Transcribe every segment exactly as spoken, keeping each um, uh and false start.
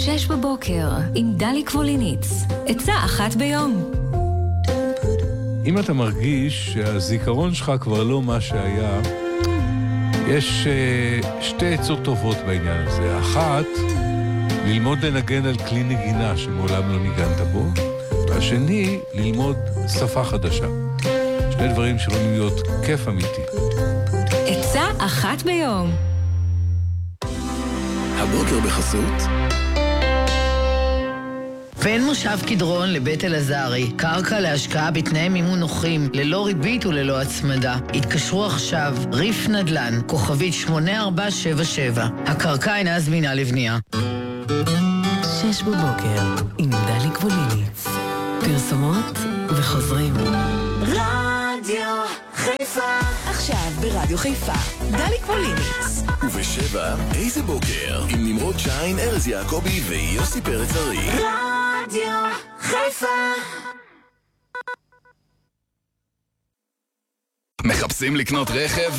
שש בבוקר עם דלי קבוליניץ. עצה אחת ביום. אם אתה מרגיש שהזיכרון שלך כבר לא מה שהיה, יש uh, שתי עצות טובות בעניין הזה. אחת, ללמוד לנגן על כלי נגינה שמעולם לא ניגנת בו. והשני, ללמוד שפה חדשה. שני דברים שיכולים להיות כיף אמיתי. עצה אחת ביום. הבוקר בחסות בין מושב קדרון לבית אלעזרי, קרקע להשקעה בתנאי מימון נוחים, ללא ריבית וללא הצמדה. התקשרו עכשיו, ריף נדל"ן, כוכבית שמונה ארבע שבע שבע. הקרקע אינה זמינה לבנייה. שש בבוקר עם דלי קבוליניץ. פרסומות וחוזרים. רדיו חיפה. עכשיו ברדיו חיפה, דלי קבוליניץ. ובשבע, איזה בוקר עם נמרוד שיין, ארז יעקבי ויוסי פרץ ארי. רדיו חיפה. מחפשים לקנות רכב?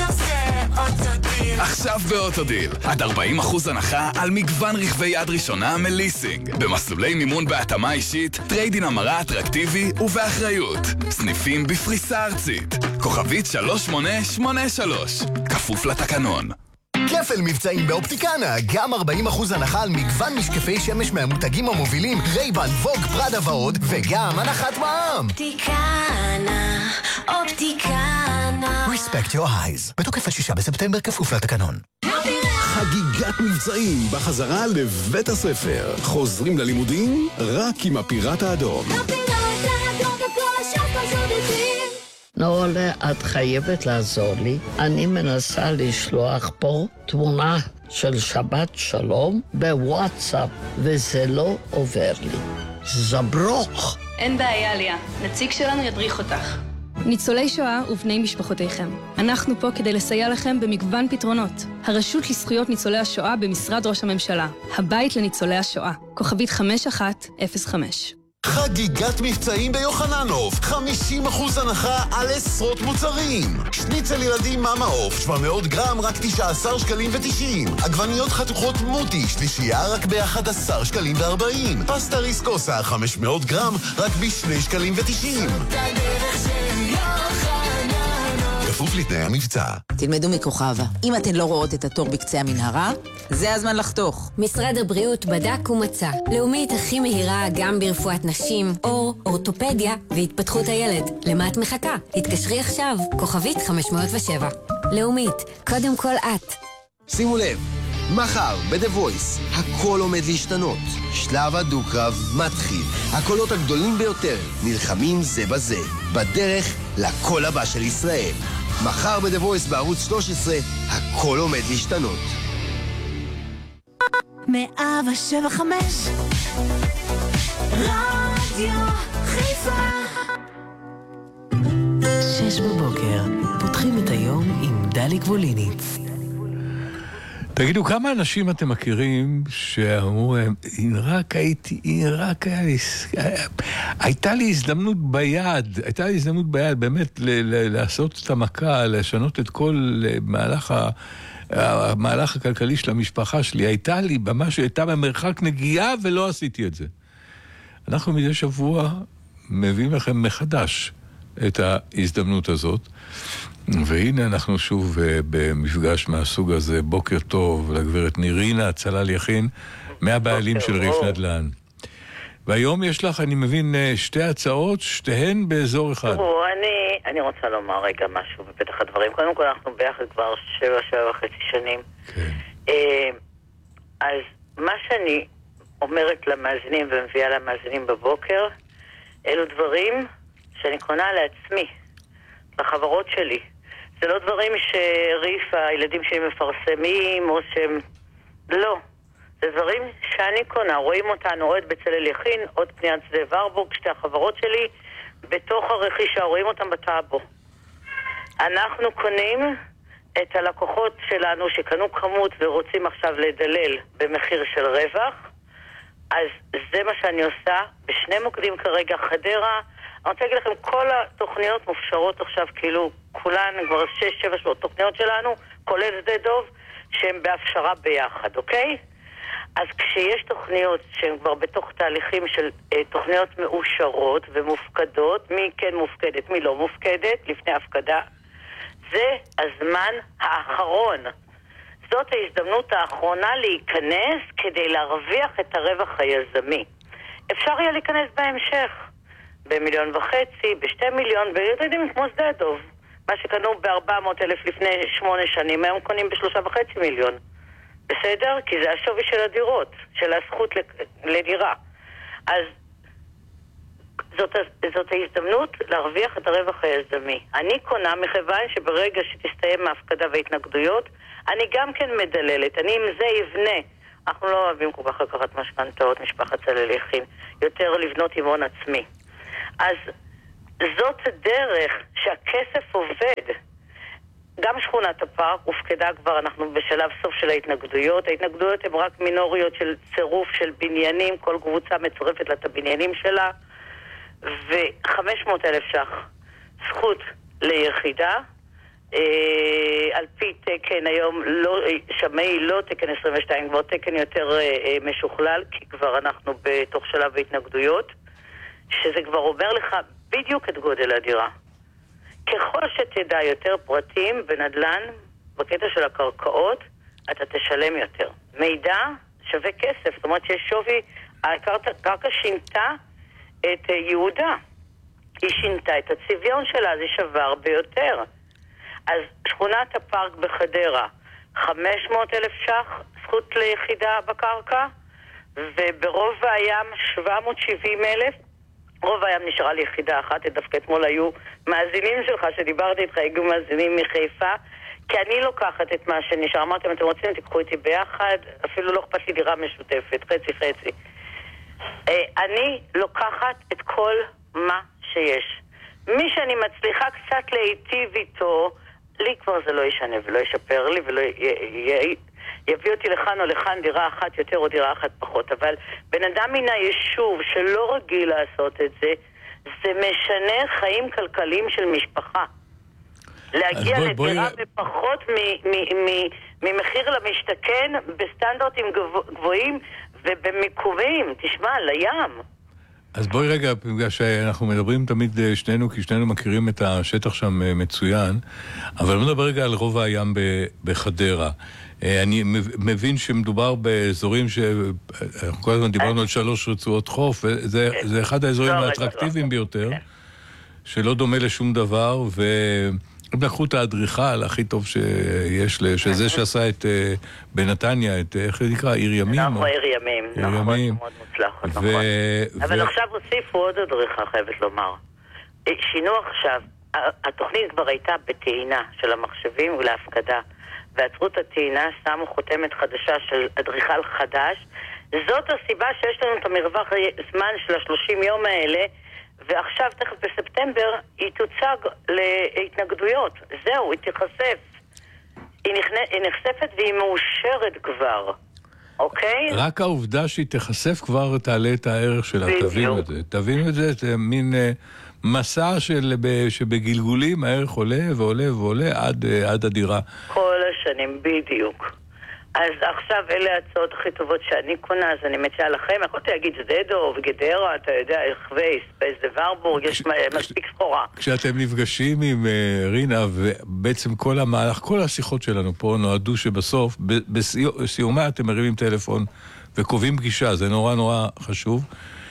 עכשיו באוטודיל, עד ארבעים אחוז הנחה על מגוון רכבי יד ראשונה מליסינג, במסלולי מימון בהתאמה אישית, טריידין המרה אטרקטיבי ובאחריות. סניפים בפריסה ארצית, כוכבית שלוש שמונה שמונה שלוש, כפוף לתקנון. כפל מבצעים באופטיקנה, גם ארבעים אחוז הנחה על מגוון משקפי שמש מהמותגים המובילים, רייבן, ווג, פרדה ועוד, וגם הנחת מע"מ. אופטיקנה, אופטיקנה. Respect your eyes. בתוקף עד שישה בספטמבר, כפוף לתקנון. חגיגת מבצעים בחזרה לבית הספר. חוזרים ללימודים רק עם הפיראט האדום. הפיראט האדום בכל השפה זודדים. נורלה, את חייבת לעזור לי. אני מנסה לשלוח פה תמונה של שבת שלום בוואטסאפ, וזה לא עובר לי. זברוך. אין בעיה, ליה. נציג שלנו ידריך אותך. ניצולי שואה ובני משפחותיכם. אנחנו פה כדי לסייע לכם במגוון פתרונות. הרשות לזכויות ניצולי השואה במשרד ראש הממשלה. הבית לניצולי השואה. כוכבית חמש אחת אפס חמש. חגיגת מבצעים ביוחננוף, חמישים אחוז הנחה על עשרות מוצרים. שניצל ילדים מאמה עוף, שבע מאות גרם, רק תשעה עשר שקלים ותשעים. עגבניות חתוכות מוטי, שלישייה רק ב-אחד עשר שקלים וארבעים. פסטה ריסקוסה, חמש מאות גרם, רק ב-שני שקלים ותשעים. כפוף לתנאי המבצע. תלמדו מכוכבה. אם אתן לא רואות את התור בקצה המנהרה, זה הזמן לחתוך. משרד הבריאות בדק ומצא. לאומית הכי מהירה גם ברפואת נשים, אור, אורתופדיה והתפתחות הילד. למה את מחכה? התקשרי עכשיו. כוכבית חמש מאות ושבע. לאומית, קודם כל את. שימו לב, מחר ב-The Voice הכל עומד להשתנות. שלב הדו-קרב מתחיל. הקולות הגדולים ביותר נלחמים זה בזה. בדרך לקול הבא של ישראל. מחר ב-The Voice בערוץ שלוש עשרה הכל עומד להשתנות. מאה ושבע חמש רדיו חיפה. שש בבוקר, פותחים את היום עם דלי קבוליניץ. תגידו, כמה אנשים אתם מכירים שאמרו להם, אם רק הייתי, אם רק היה לי... הייתה לי הזדמנות ביד, הייתה לי הזדמנות ביד באמת ל- ל- לעשות את המכה, לשנות את כל מהלך, ה- המהלך הכלכלי של המשפחה שלי. הייתה לי ממש, הייתה במרחק נגיעה ולא עשיתי את זה. אנחנו מדי שבוע מביאים לכם מחדש את ההזדמנות הזאת. והנה אנחנו שוב במפגש מהסוג הזה. בוקר טוב לגברת נירינה צלל יכין, מהבעלים של ריף נדל"ן. והיום יש לך, אני מבין, שתי הצעות, שתיהן באזור אחד. תראו, אני, אני רוצה לומר רגע משהו בפתח הדברים. קודם כל אנחנו ביחד כבר שבע, שבע וחצי שנים. כן. אז מה שאני אומרת למאזינים ומביאה למאזינים בבוקר, אלו דברים שאני קונה לעצמי, לחברות שלי. זה לא דברים שריף הילדים שהם מפרסמים או שהם... לא. זה דברים שאני קונה. רואים אותנו עוד בצלל יכין, עוד פניית שדה ורבורג, שתי החברות שלי, בתוך הרכישה, רואים אותם בטאבו. אנחנו קונים את הלקוחות שלנו שקנו כמות ורוצים עכשיו לדלל במחיר של רווח. אז זה מה שאני עושה בשני מוקדים כרגע, חדרה. אני רוצה להגיד לכם, כל התוכניות מופשרות עכשיו, כאילו כולן כבר שש, שבע שעות תוכניות שלנו, כולל שדה דוב, שהן בהפשרה ביחד, אוקיי? אז כשיש תוכניות שהן כבר בתוך תהליכים של אה, תוכניות מאושרות ומופקדות, מי כן מופקדת, מי לא מופקדת, לפני הפקדה, זה הזמן האחרון. זאת ההזדמנות האחרונה להיכנס כדי להרוויח את הרווח היזמי. אפשר יהיה להיכנס בהמשך, במיליון וחצי, בשתי מיליון, ויודעים כמו שדה דוב. מה שקנו ב-ארבע מאות אלף לפני שמונה שנים, היום קונים בשלושה וחצי מיליון. בסדר? כי זה השווי של הדירות, של הזכות לדירה. אז זאת, זאת ההזדמנות להרוויח את הרווח היזמי. אני קונה מכיוון שברגע שתסתיים ההפקדה וההתנגדויות, אני גם כן מדללת. אני עם זה יבנה. אנחנו לא אוהבים כל כך לקחת משכנתאות, משפחת צלליכין. יותר לבנות עם הון עצמי. אז זאת דרך שהכסף עובד. גם שכונת הפארק הופקדה כבר, אנחנו בשלב סוף של ההתנגדויות. ההתנגדויות הן רק מינוריות של צירוף של בניינים, כל קבוצה מצורפת לה את הבניינים שלה, ו-חמש מאות אלף ש"ח זכות ליחידה, אה, על פי תקן היום, לא, שמאי לא תקן עשרים ושתיים, כבר תקן יותר אה, אה, משוכלל, כי כבר אנחנו בתוך שלב ההתנגדויות, שזה כבר אומר לך בדיוק את גודל הדירה. ככל שתדע יותר פרטים בנדלן, בקטע של הקרקעות, אתה תשלם יותר. מידע שווה כסף, זאת אומרת שיש שווי, הקרקע שינתה את יהודה. היא שינתה את הצביון שלה, זה שווה הרבה יותר. אז שכונת הפארק בחדרה, חמש מאות אלף ש"ח זכות ליחידה בקרקע, וברוב הים שבע מאות שבעים אלף, רוב הים נשארה לי יחידה אחת, דווקא אתמול היו מאזינים שלך שדיברתי איתך, היו מאזינים מחיפה, כי אני לוקחת את מה שנשאר. אמרתם, אתם רוצים, תיקחו איתי ביחד, אפילו לא אכפת לי דירה משותפת, חצי חצי. אני לוקחת את כל מה שיש. מי שאני מצליחה קצת להיטיב איתו, לי כבר זה לא ישנה ולא ישפר לי ולא י... י... יביא אותי לכאן או לכאן דירה אחת יותר או דירה אחת פחות. אבל בן אדם מן היישוב שלא רגיל לעשות את זה, זה משנה חיים כלכליים של משפחה. להגיע בואי, לדירה בואי... בפחות מ- מ- מ- ממחיר למשתכן בסטנדרטים גבוהים ובמיקומים, תשמע, לים. אז בואי רגע, בגלל שאנחנו מדברים תמיד שנינו, כי שנינו מכירים את השטח שם מצוין, אבל אני מדבר רגע על רובע הים בחדרה. אני מבין שמדובר באזורים שאנחנו כל הזמן דיברנו על שלוש רצועות חוף, וזה זה אחד האזורים האטרקטיביים ביותר, שלא דומה לשום דבר, והם לקחו את האדריכל הכי טוב שיש, שזה שעשה את בנתניה, את איך זה נקרא, עיר ימים? נכון, עיר ימים, נכון, מאוד מוצלח, נכון. אבל עכשיו הוסיפו עוד אדריכה, חייבת לומר. שינו עכשיו, התוכנית כבר הייתה בטעינה של המחשבים ולהפקדה, ועצרו את הטעינה, שמו חותמת חדשה של אדריכל חדש. זאת הסיבה שיש לנו את המרווח זמן של השלושים יום האלה, ועכשיו תכף בספטמבר היא תוצג להתנגדויות. זהו, היא תיחשף. היא, נכנ... היא נחשפת והיא מאושרת כבר. אוקיי? רק העובדה שהיא תיחשף כבר תעלה את הערך שלה. תבין את זה. תבין את זה, זה מין מסע של, שבגלגולים הערך עולה ועולה ועולה עד, עד הדירה. כל השנים, בדיוק. אז עכשיו אלה ההצעות הכי טובות שאני קונה, אז אני מציעה לכם. יכולתי להגיד זדדו וגדרה, אתה יודע, חווייס, באיזה ורבורג, יש מספיק סחורה. כשאתם נפגשים עם רינה, ובעצם כל המהלך, כל השיחות שלנו פה נועדו שבסוף, בסיומה אתם מרימים טלפון וקובעים פגישה, זה נורא נורא חשוב.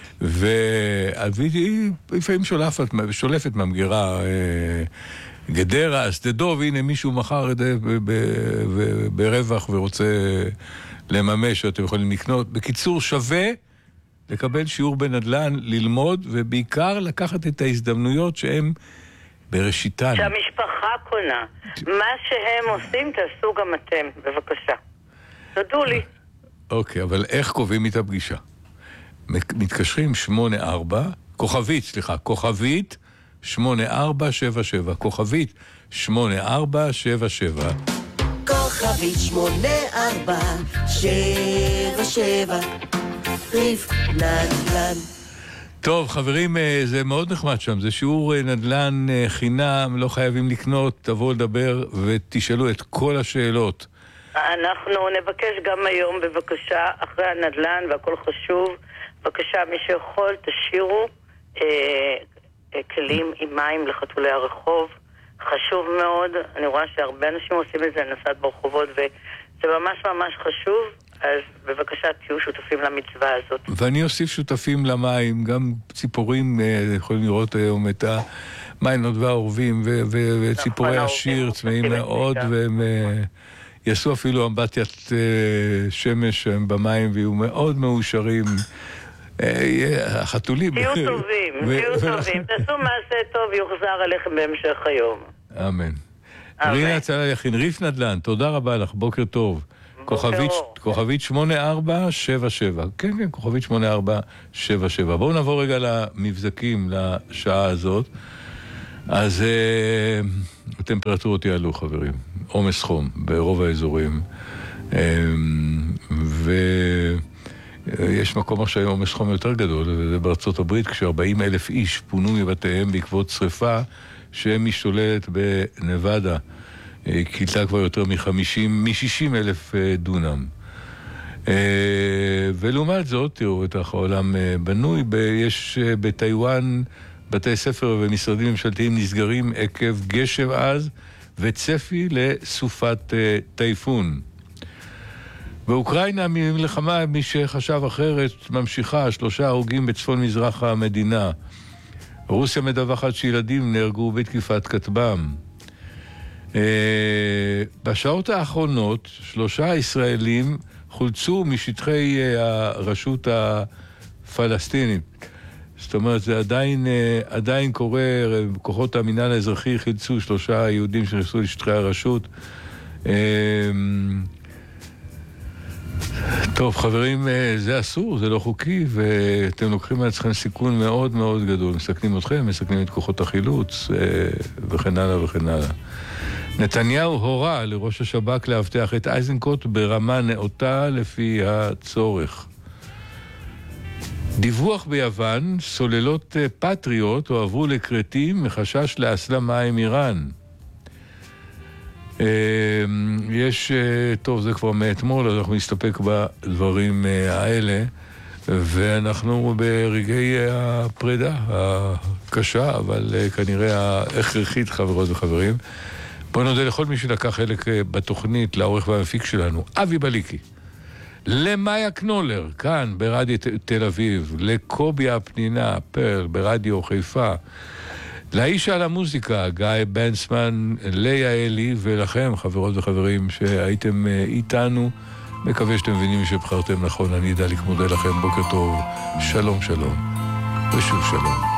והיא לפעמים שולפת, שולפת מהמגירה גדרה, סדדוב, הנה מישהו מחר את זה ברווח ורוצה לממש, שאתם יכולים לקנות. בקיצור, שווה לקבל שיעור בנדל"ן, ללמוד, ובעיקר לקחת את ההזדמנויות שהן בראשיתן. שהמשפחה קונה. מה שהם עושים, תעשו גם אתם, בבקשה. תודו לי. אוקיי, אבל איך קובעים את הפגישה? מתקשרים שמונה ארבע, כוכבית, סליחה, כוכבית שמונה ארבע שבע שבע, כוכבית שמונה ארבע שבע שבע. כוכבית שמונה ארבע שבע שבע, ריף נדל"ן. טוב, חברים, זה מאוד נחמד שם, זה שיעור נדל"ן חינם, לא חייבים לקנות, תבואו לדבר ותשאלו את כל השאלות. אנחנו נבקש גם היום, בבקשה, אחרי הנדל"ן והכל חשוב, בבקשה, מי שיכול, תשאירו אה, אה, כלים עם מים לחתולי הרחוב. חשוב מאוד, אני רואה שהרבה אנשים עושים את זה, נסעת ברחובות, וזה ממש ממש חשוב, אז בבקשה תהיו שותפים למצווה הזאת. ואני אוסיף שותפים למים, גם ציפורים, אה, יכולים לראות היום את המיינות והעורבים, ו- ו- וציפורי השיר צמאים מאוד, והם אה, יעשו אפילו אמבטיית אה, שמש במים, ויהיו מאוד מאושרים. החתולים. תהיו טובים, תהיו טובים. תעשו מעשה טוב, יוחזר עליכם בהמשך היום. אמן. רינה צלה יכין, ריף נדל"ן, תודה רבה לך, בוקר טוב. כוכבית שמונה ארבע שבע שבע. כן, כן, כוכבית שמונה ארבע שבע שבע. בואו נעבור רגע למבזקים, לשעה הזאת. אז הטמפרטורות יעלו, חברים. עומס חום ברוב האזורים. ו... יש מקום עכשיו עומס חום יותר גדול, וזה בארצות הברית, כש-ארבעים אלף איש פונו מבתיהם בעקבות שריפה שמשתוללת בנבדה. קילתה כבר יותר מ-חמישים, מ-שישים אלף דונם. ולעומת זאת, תראו את העולם בנוי, יש בטיואן בתי ספר ומשרדים ממשלתיים נסגרים עקב גשם עז וצפי לסופת טייפון. באוקראינה מלחמה, מי שחשב אחרת, ממשיכה, שלושה הרוגים בצפון מזרח המדינה. רוסיה מדווחת שילדים נהרגו בתקיפת כטב"ם. בשעות האחרונות, שלושה ישראלים חולצו משטחי הרשות הפלסטינית. זאת אומרת, זה עדיין, עדיין קורה, כוחות המינהל האזרחי חילצו שלושה יהודים שנכנסו לשטחי הרשות. טוב, חברים, זה אסור, זה לא חוקי, ואתם לוקחים לעצמכם סיכון מאוד מאוד גדול. מסכנים אתכם, מסכנים את כוחות החילוץ, וכן הלאה וכן הלאה. נתניהו הורה לראש השב"כ להבטיח את איזנקוט ברמה נאותה לפי הצורך. דיווח ביוון, סוללות פטריות הועברו לקרטים מחשש להסלמה עם איראן. יש, טוב, זה כבר מאתמול, אז אנחנו נסתפק בדברים האלה, ואנחנו ברגעי הפרידה הקשה, אבל כנראה ההכרחית, חברות וחברים. בואו נודה לכל מי שלקח חלק בתוכנית, לעורך והמפיק שלנו, אבי בליקי, למאיה קנולר, כאן ברדיו תל אביב, לקובי הפנינה, פרל, ברדיו חיפה, לאיש על המוזיקה, גיא בנסמן, ליה אלי, ולכם, חברות וחברים, שהייתם איתנו, מקווה שאתם מבינים שבחרתם נכון, אני דליק מודה לכם, בוקר טוב, שלום שלום, ושוב שלום.